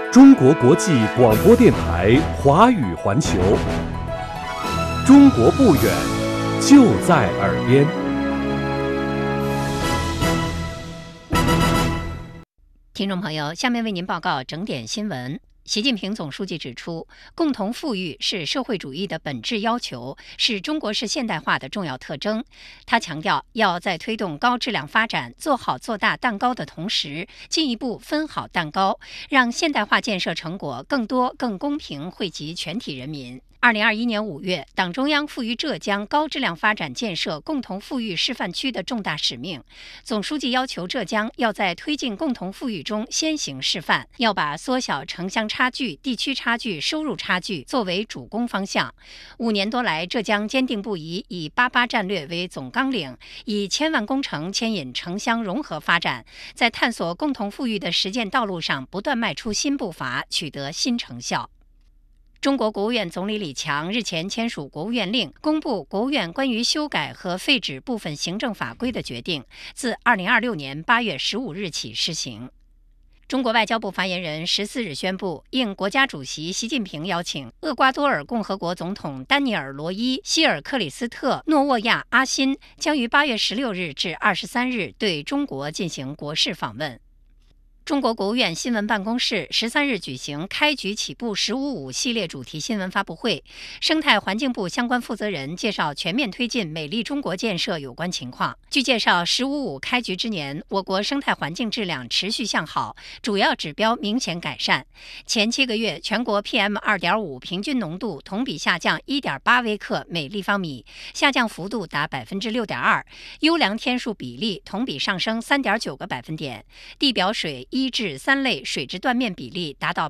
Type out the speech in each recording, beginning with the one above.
中国国际广播电台华语环球，中国不远，就在耳边。 听众朋友，下面为您报告整点新闻。习近平总书记指出，共同富裕是社会主义的本质要求，是中国式现代化的重要特征。他强调，要在推动高质量发展、做好做大蛋糕的同时，进一步分好蛋糕，让现代化建设成果更多、更公平惠及全体人民。2021年5月，党中央赋予浙江高质量发展建设共同富裕示范区的重大使命。总书记要求浙江要在推进共同富裕中先行示范，要把缩小城乡差距、地区差距、收入差距作为主攻方向。5年多来，浙江坚定不移以“88”战略为总纲领，以千万工程牵引城乡融合发展，在探索共同富裕的实践道路上不断迈出新步伐，取得新成效。中国国务院总理李强日前签署国务院令，公布国务院关于修改和废止部分行政法规的决定，自2026年8月15日起施行。中国外交部发言人14日宣布，应国家主席习近平邀请，厄瓜多尔共和国总统丹尼尔·罗伊·希尔克里斯特·诺沃亚·阿辛将于8月16日至23日对中国进行国事访问。中国国务院新闻办公室13日举行开局起步“15.5”系列主题新闻发布会，生态环境部相关负责人介绍全面推进美丽中国建设有关情况。据介绍，“15.5”开局之年，我国生态环境质量持续向好，主要指标明显改善。前7个月，全国 PM2.5 平均浓度同比下降 1.8 微克每立方米，下降幅度达 6.2%， 优良天数比例同比上升 3.9个百分点，地表水1至3类水质断面比例达到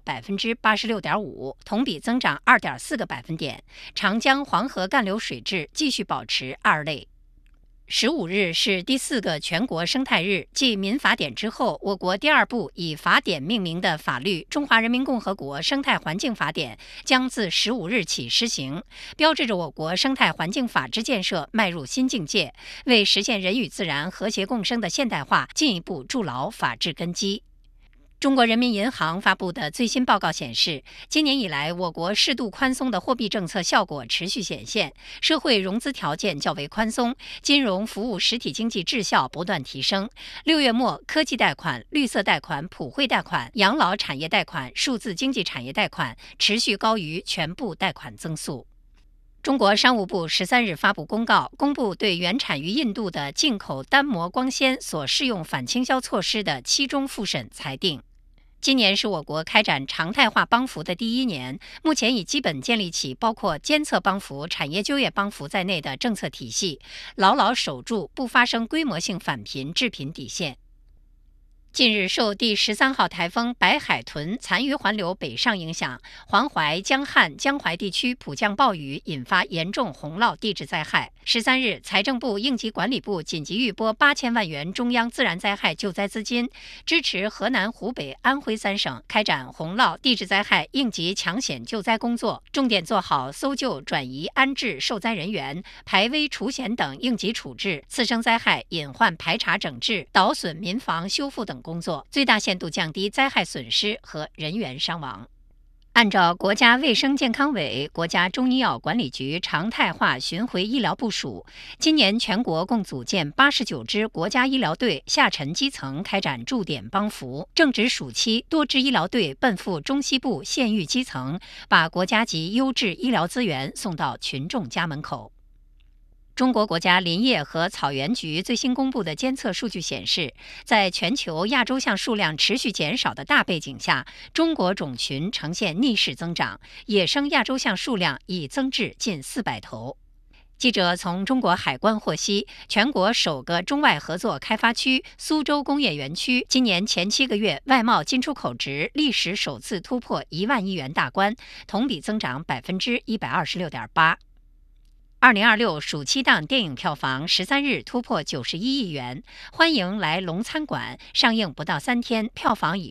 86.5%， 同比增长 2.4个百分点。长江、黄河干流水质继续保持2类。15日是第4个全国生态日，继民法典之后，我国第2部以法典命名的法律《中华人民共和国生态环境法典》将自15日起施行，标志着我国生态环境法治建设迈入新境界，为实现人与自然和谐共生的现代化进一步筑牢法治根基。中国人民银行发布的最新报告显示，今年以来，我国适度宽松的货币政策效果持续显现，社会融资条件较为宽松，金融服务实体经济质效不断提升。6月末，科技贷款、绿色贷款、普惠贷款、养老产业贷款、数字经济产业贷款持续高于全部贷款增速。中国商务部13日发布公告，公布对原产于印度的进口单膜光纤所适用反倾销措施的期中复审裁定。今年是我国开展常态化帮扶的第1年，目前已基本建立起包括监测帮扶、产业就业帮扶在内的政策体系，牢牢守住不发生规模性返贫致贫底线。近日，受第13号台风白海豚残余环流北上影响，黄淮、江汉、江淮地区普降暴雨，引发严重洪涝地质灾害。13日，财政部应急管理部紧急预拨8000万元中央自然灾害救灾资金，支持河南、湖北、安徽3省开展洪涝地质灾害应急抢险救灾工作，重点做好搜救、转移、安置受灾人员、排危除险等应急处置、次生灾害隐患排查整治、导损民房修复等工作，最大限度降低灾害损失和人员伤亡。按照国家卫生健康委、国家中医药管理局常态化巡回医疗部署，今年全国共组建89支国家医疗队下沉基层开展驻点帮扶。正值暑期，多支医疗队奔赴中西部县域基层，把国家级优质医疗资源送到群众家门口。中国国家林业和草原局最新公布的监测数据显示，在全球亚洲象数量持续减少的大背景下，中国种群呈现逆势增长，野生亚洲象数量已增至近400头。记者从中国海关获悉，全国首个中外合作开发区苏州工业园区今年前7个月外贸进出口值历史首次突破1万亿元大关，同比增长 126.8%。2026暑期档电影票房13日突破91亿元，欢迎来龙餐馆上映不到3天，票房已